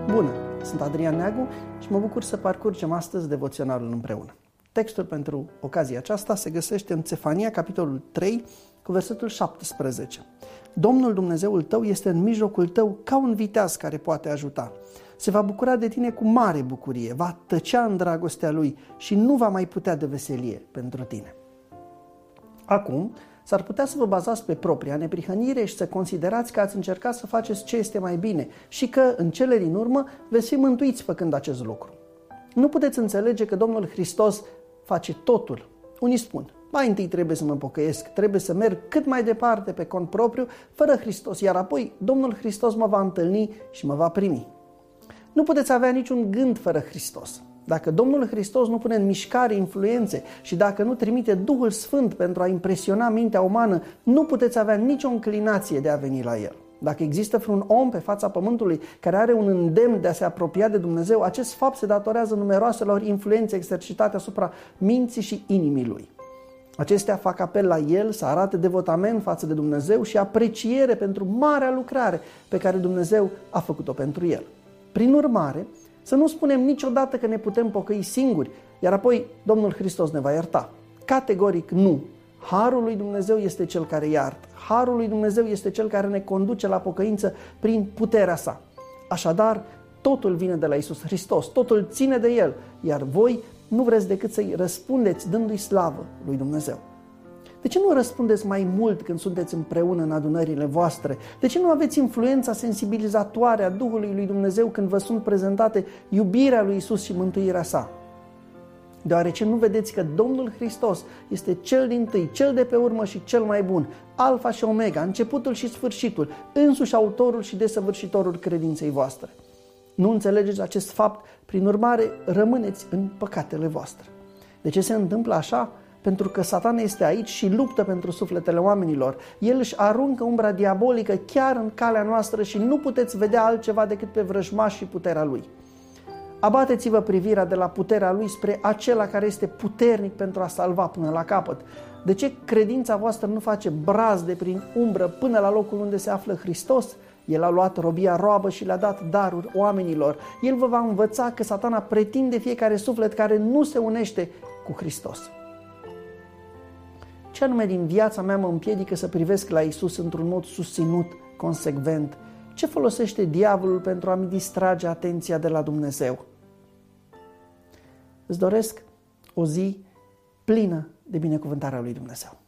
Bună, sunt Adrian Neagu și mă bucur să parcurgem astăzi devoționalul împreună. Textul pentru ocazia aceasta se găsește în Țefania, capitolul 3, cu versetul 17. Domnul Dumnezeul tău este în mijlocul tău ca un viteaz care poate ajuta. Se va bucura de tine cu mare bucurie, va tăcea în dragostea lui și nu va mai putea de veselie pentru tine. Acum, s-ar putea să vă bazați pe propria neprihănire și să considerați că ați încercat să faceți ce este mai bine și că, în cele din urmă, veți fi mântuiți făcând acest lucru. Nu puteți înțelege că Domnul Hristos face totul. Unii spun, mai întâi trebuie să mă pocăiesc, trebuie să merg cât mai departe pe cont propriu, fără Hristos, iar apoi Domnul Hristos mă va întâlni și mă va primi. Nu puteți avea niciun gând fără Hristos. Dacă Domnul Hristos nu pune în mișcare influențe și dacă nu trimite Duhul Sfânt pentru a impresiona mintea umană, nu puteți avea nicio înclinație de a veni la El. Dacă există vreun om pe fața pământului care are un îndemn de a se apropia de Dumnezeu, acest fapt se datorează numeroaselor influențe exercitate asupra minții și inimii lui. Acestea fac apel la el să arate devotament față de Dumnezeu și apreciere pentru marea lucrare pe care Dumnezeu a făcut-o pentru el. Prin urmare, să nu spunem niciodată că ne putem pocăi singuri, iar apoi Domnul Hristos ne va ierta. Categoric nu. Harul lui Dumnezeu este cel care iartă. Harul lui Dumnezeu este cel care ne conduce la pocăință prin puterea sa. Așadar, totul vine de la Iisus Hristos, totul ține de El, iar voi nu vreți decât să-i răspundeți dându-i slavă lui Dumnezeu. De ce nu răspundeți mai mult când sunteți împreună în adunările voastre? De ce nu aveți influența sensibilizatoare a Duhului lui Dumnezeu când vă sunt prezentate iubirea lui Iisus și mântuirea sa? Deoarece nu vedeți că Domnul Hristos este cel dintâi, cel de pe urmă și cel mai bun, Alfa și Omega, începutul și sfârșitul, însuși autorul și desăvârșitorul credinței voastre. Nu înțelegeți acest fapt, prin urmare rămâneți în păcatele voastre. De ce se întâmplă așa? Pentru că Satan este aici și luptă pentru sufletele oamenilor. El își aruncă umbra diabolică chiar în calea noastră și nu puteți vedea altceva decât pe vrăjmaș și puterea lui. Abateți-vă privirea de la puterea lui spre acela care este puternic pentru a salva până la capăt. De ce credința voastră nu face brazde prin umbră până la locul unde se află Hristos? El a luat robia roabă și le-a dat daruri oamenilor. El vă va învăța că Satana pretinde fiecare suflet care nu se unește cu Hristos. Ce anume din viața mea mă împiedică să privesc la Iisus într-un mod susținut, consecvent? Ce folosește diavolul pentru a-mi distrage atenția de la Dumnezeu? Îți doresc o zi plină de binecuvântarea lui Dumnezeu.